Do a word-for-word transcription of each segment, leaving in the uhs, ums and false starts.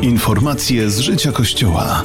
Informacje z życia Kościoła.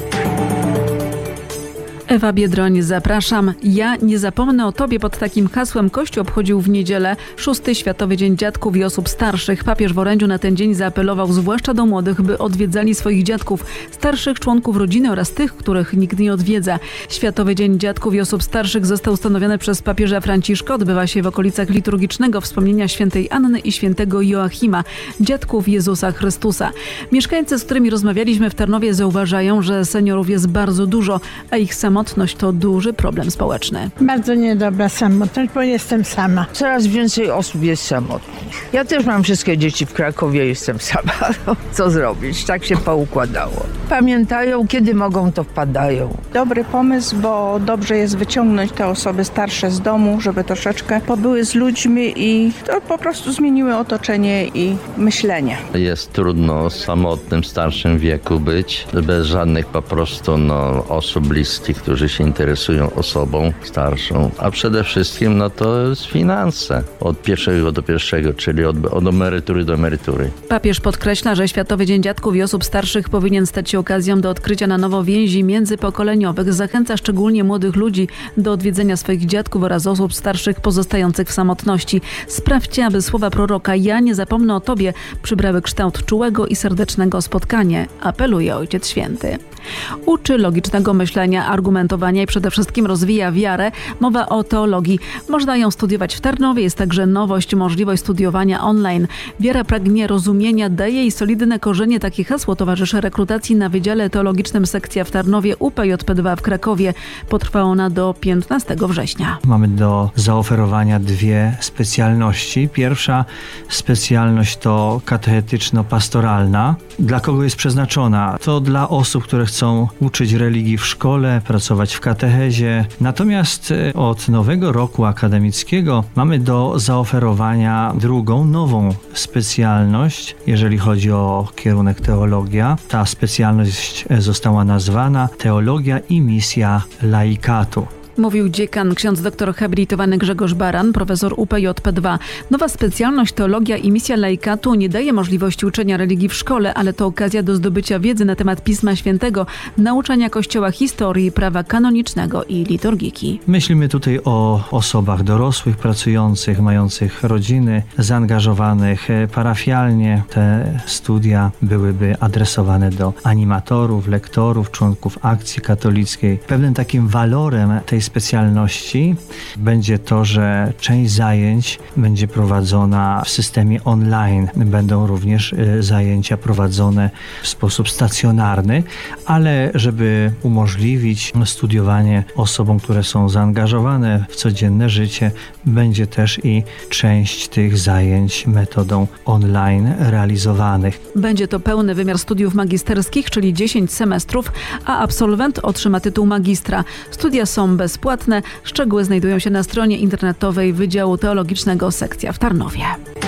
Ewa Biedroń, zapraszam. Ja nie zapomnę o Tobie. Pod takim hasłem Kościół obchodził w niedzielę szósty Światowy Dzień Dziadków i Osób Starszych. Papież w orędziu na ten dzień zaapelował zwłaszcza do młodych, by odwiedzali swoich dziadków, starszych członków rodziny oraz tych, których nikt nie odwiedza. Światowy Dzień Dziadków i Osób Starszych został ustanowiony przez papieża Franciszka. Odbywa się w okolicach liturgicznego wspomnienia świętej Anny i świętego Joachima, dziadków Jezusa Chrystusa. Mieszkańcy, z którymi rozmawialiśmy w Tarnowie, zauważają, że seniorów jest bardzo dużo, a ich samotność to duży problem społeczny. Bardzo niedobra samotność, bo jestem sama. Coraz więcej osób jest samotnych. Ja też mam wszystkie dzieci w Krakowie, jestem sama. No, co zrobić? Tak się poukładało. Pamiętają, kiedy mogą, to wpadają. Dobry pomysł, bo dobrze jest wyciągnąć te osoby starsze z domu, żeby troszeczkę pobyły z ludźmi i to po prostu zmieniły otoczenie i myślenie. Jest trudno w samotnym, starszym wieku być, bez żadnych po prostu no, osób bliskich, którzy się interesują osobą starszą. A przede wszystkim no to jest finanse. Od pierwszego do pierwszego, czyli od, od emerytury do emerytury. Papież podkreśla, że Światowy Dzień Dziadków i Osób Starszych powinien stać się okazją do odkrycia na nowo więzi międzypokoleniowych. Zachęca szczególnie młodych ludzi do odwiedzenia swoich dziadków oraz osób starszych pozostających w samotności. Sprawdźcie, aby słowa proroka "Ja nie zapomnę o Tobie" przybrały kształt czułego i serdecznego spotkania, apeluje Ojciec Święty. Uczy logicznego myślenia, argumentowania i przede wszystkim rozwija wiarę. Mowa o teologii. Można ją studiować w Tarnowie. Jest także nowość, możliwość studiowania online. Wiara pragnie rozumienia, daje jej solidne korzenie. Takie hasło towarzyszy rekrutacji na Wydziale Teologicznym sekcja w Tarnowie, U P J P dwa w Krakowie. Potrwa ona do piętnastego września. Mamy do zaoferowania dwie specjalności. Pierwsza specjalność to katechetyczno-pastoralna. Dla kogo jest przeznaczona? To dla osób, które chcą uczyć religii w szkole, pracować w katechezie. Natomiast od nowego roku akademickiego mamy do zaoferowania drugą, nową specjalność, jeżeli chodzi o kierunek teologia. Ta specjalność została nazwana Teologia i misja laikatu. Mówił dziekan, ksiądz doktor habilitowany Grzegorz Baran, profesor U P J P dwa. Nowa specjalność teologia i misja laikatu nie daje możliwości uczenia religii w szkole, ale to okazja do zdobycia wiedzy na temat Pisma Świętego, nauczania Kościoła historii, prawa kanonicznego i liturgiki. Myślimy tutaj o osobach dorosłych, pracujących, mających rodziny, zaangażowanych parafialnie. Te studia byłyby adresowane do animatorów, lektorów, członków akcji katolickiej. Pewnym takim walorem tej specjalności będzie to, że część zajęć będzie prowadzona w systemie online. Będą również zajęcia prowadzone w sposób stacjonarny, ale żeby umożliwić studiowanie osobom, które są zaangażowane w codzienne życie, będzie też i część tych zajęć metodą online realizowanych. Będzie to pełny wymiar studiów magisterskich, czyli dziesięć semestrów, a absolwent otrzyma tytuł magistra. Studia są bezpłatne. Szczegóły znajdują się na stronie internetowej Wydziału Teologicznego sekcja w Tarnowie.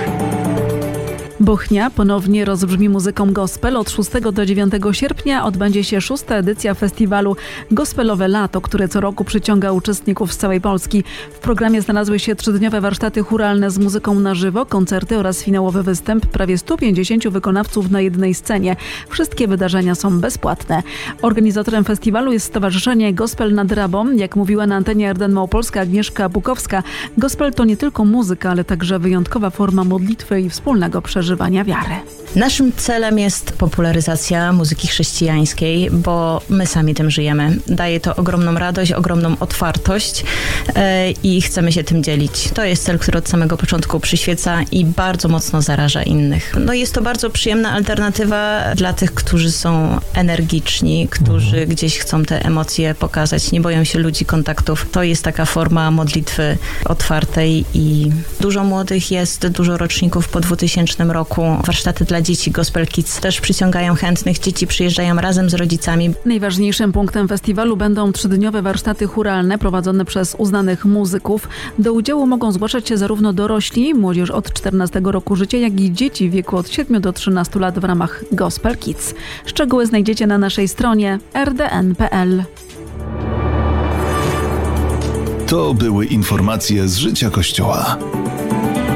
Bochnia ponownie rozbrzmi muzyką gospel. Od szóstego do dziewiątego sierpnia odbędzie się szósta edycja festiwalu Gospelowe Lato, które co roku przyciąga uczestników z całej Polski. W programie znalazły się trzydniowe warsztaty chóralne z muzyką na żywo, koncerty oraz finałowy występ prawie stu pięćdziesięciu wykonawców na jednej scenie. Wszystkie wydarzenia są bezpłatne. Organizatorem festiwalu jest Stowarzyszenie Gospel nad Rabą. Jak mówiła na antenie R D N Małopolska Agnieszka Bukowska, gospel to nie tylko muzyka, ale także wyjątkowa forma modlitwy i wspólnego przeżywania wiary. Naszym celem jest popularyzacja muzyki chrześcijańskiej, bo my sami tym żyjemy. Daje to ogromną radość, ogromną otwartość yy, i chcemy się tym dzielić. To jest cel, który od samego początku przyświeca i bardzo mocno zaraża innych. No jest to bardzo przyjemna alternatywa dla tych, którzy są energiczni, którzy mhm. gdzieś chcą te emocje pokazać, nie boją się ludzi, kontaktów. To jest taka forma modlitwy otwartej i dużo młodych jest, dużo roczników po dwutysięcznym roku. Warsztaty dla dzieci Gospel Kids też przyciągają chętnych. Dzieci przyjeżdżają razem z rodzicami. Najważniejszym punktem festiwalu będą trzydniowe warsztaty chóralne prowadzone przez uznanych muzyków. Do udziału mogą zgłaszać się zarówno dorośli, młodzież od czternastego roku życia, jak i dzieci w wieku od siedmiu do trzynastu lat w ramach Gospel Kids. Szczegóły znajdziecie na naszej stronie r d n kropka p l. To były informacje z życia Kościoła.